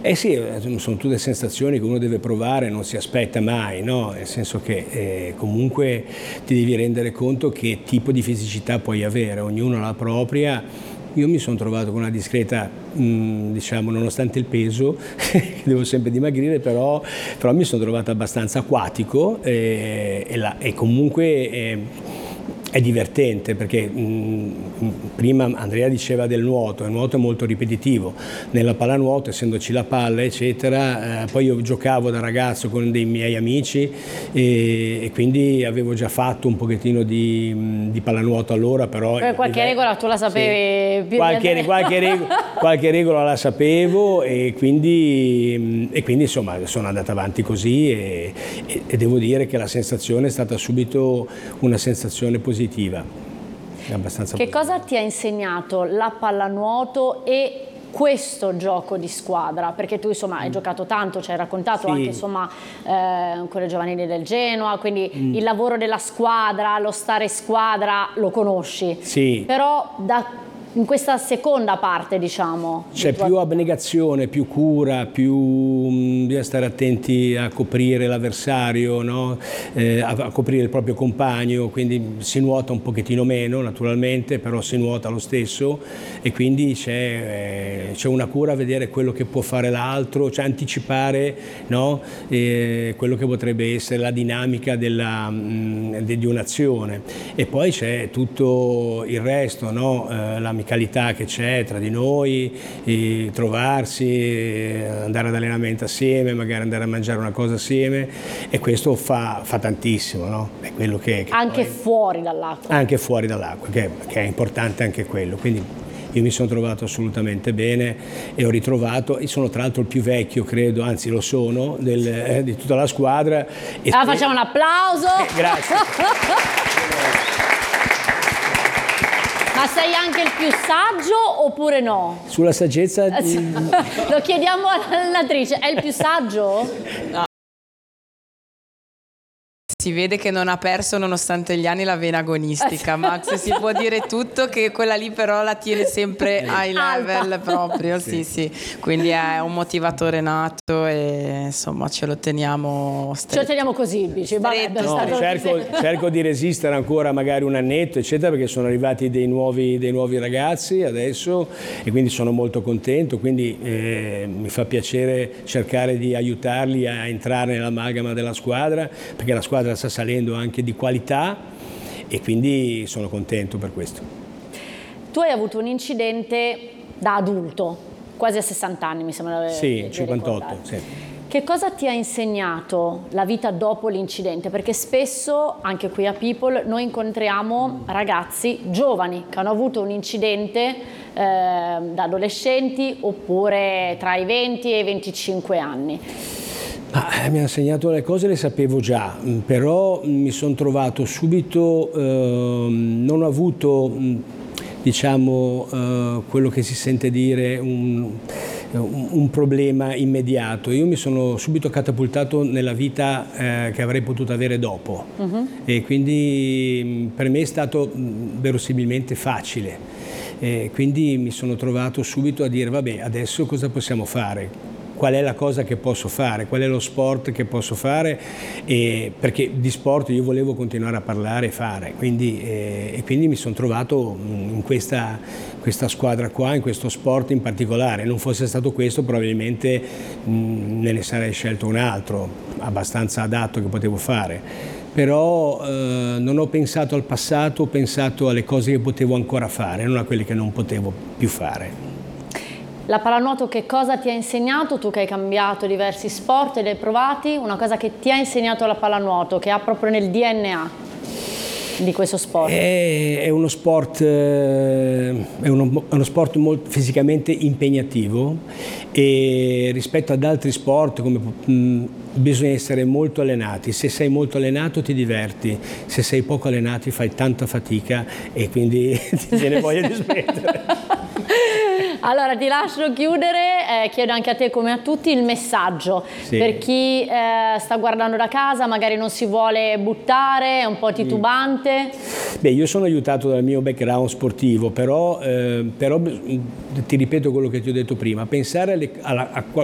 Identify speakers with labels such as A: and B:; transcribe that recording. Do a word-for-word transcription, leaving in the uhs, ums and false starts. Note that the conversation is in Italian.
A: Eh sì, sono tutte sensazioni che uno deve provare, non si aspetta mai, no? Nel senso che eh, comunque ti devi rendere conto che tipo di fisicità puoi avere, ognuno ha la propria. Io mi sono trovato con una discreta, mh, diciamo, nonostante il peso, che devo sempre dimagrire, però, però mi sono trovato abbastanza acquatico e, e, la, e comunque eh, è divertente perché mh, prima Andrea diceva del nuoto, il nuoto è molto ripetitivo, nella pallanuoto essendoci la palla eccetera, eh, poi io giocavo da ragazzo con dei miei amici e, e quindi avevo già fatto un pochettino di, di pallanuoto allora, però...
B: Per qualche
A: eh,
B: regola tu la sapevi
A: sì,
B: più
A: qualche,
B: di
A: qualche, regola, qualche regola la sapevo e quindi, e quindi insomma sono andata avanti così e, e, e devo dire che la sensazione è stata subito una sensazione positiva. Abbastanza
B: che
A: positiva.
B: cosa ti ha insegnato la pallanuoto e questo gioco di squadra? Perché tu insomma hai giocato tanto, ci hai raccontato
A: sì.
B: anche insomma eh, con le giovanili del Genoa, quindi
A: mm.
B: il lavoro della squadra, lo stare in squadra lo conosci,
A: sì.
B: però da in questa seconda parte, diciamo,
A: c'è più vita. abnegazione, più cura, più mh, bisogna stare attenti a coprire l'avversario, no? eh, a, a coprire il proprio compagno, quindi si nuota un pochettino meno naturalmente, però si nuota lo stesso e quindi c'è eh, una cura a vedere quello che può fare l'altro, cioè anticipare, no? eh, quello che potrebbe essere la dinamica della, mh, di un'azione. E poi c'è tutto il resto, no? eh, la che c'è tra di noi, e trovarsi, andare ad allenamento assieme, magari andare a mangiare una cosa assieme e questo fa, fa tantissimo, no? È quello che, che
B: anche
A: poi,
B: fuori dall'acqua.
A: Anche fuori dall'acqua, che, che è importante anche quello. Quindi io mi sono trovato assolutamente bene e ho ritrovato, e sono tra l'altro il più vecchio, credo, anzi lo sono, del, eh, di tutta la squadra. E
B: ah, facciamo un applauso!
A: Eh, grazie.
B: Ma sei anche il più saggio oppure no?
A: Sulla saggezza...
B: Lo chiediamo all'attrice, è il più saggio?
C: No. Si vede che non ha perso nonostante gli anni la vena agonistica. Max, si può dire tutto, che quella lì però la tiene sempre ai level Alta. proprio, sì. sì sì, quindi è un motivatore nato e insomma ce lo teniamo stretto.
B: Ce lo teniamo così, dici, vabbè,
A: no, cerco, cerco di resistere ancora magari un annetto eccetera, perché sono arrivati dei nuovi, dei nuovi ragazzi adesso e quindi sono molto contento, quindi eh, mi fa piacere cercare di aiutarli a entrare nell'amalgama della squadra, perché la squadra sta salendo anche di qualità e quindi sono contento per questo.
B: Tu hai avuto un incidente da adulto, quasi a sessanta anni mi sembra.
A: Sì, cinquantotto, sì.
B: Che cosa ti ha insegnato la vita dopo l'incidente? Perché spesso, anche qui a People, noi incontriamo ragazzi giovani che hanno avuto un incidente eh, da adolescenti oppure tra i venti e i venticinque anni.
A: Ah, mi ha insegnato le cose, le sapevo già, però mi sono trovato subito, eh, non ho avuto, diciamo, eh, quello che si sente dire, un, un, un problema immediato. Io mi sono subito catapultato nella vita eh, che avrei potuto avere dopo uh-huh. e quindi per me è stato verosimilmente facile. E quindi mi sono trovato subito a dire, vabbè, adesso cosa possiamo fare? Qual è la cosa che posso fare, qual è lo sport che posso fare, e perché di sport io volevo continuare a parlare e fare, quindi, eh, e quindi mi sono trovato in questa, questa squadra qua, in questo sport in particolare. Non fosse stato questo probabilmente mh, ne, ne sarei scelto un altro, abbastanza adatto che potevo fare. Però eh, non ho pensato al passato, ho pensato alle cose che potevo ancora fare, non a quelle che non potevo più fare.
B: La pallanuoto che cosa ti ha insegnato? Tu che hai cambiato diversi sport e li hai provati, una cosa che ti ha insegnato la pallanuoto, che ha proprio nel D N A di questo sport?
A: È, è uno sport, è uno, è uno sport molto fisicamente impegnativo e rispetto ad altri sport come, mh, bisogna essere molto allenati. Se sei molto allenato ti diverti, se sei poco allenato fai tanta fatica e quindi ti viene voglia di smettere.
B: Allora ti lascio chiudere, eh, chiedo anche a te come a tutti il messaggio sì. per chi eh, sta guardando da casa, magari non si vuole buttare, è un po' titubante.
A: Beh, io sono aiutato dal mio background sportivo, però, eh, però ti ripeto quello che ti ho detto prima, pensare alle, alla, a